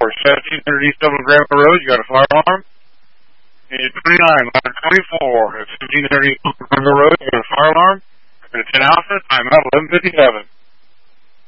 1700 East Dublin Grammar Road, you got a fire alarm. And 29, ladder 24, at 1700 East Dublin Grammar Road, you got a fire alarm. And 10 Alpha, time out 11:57.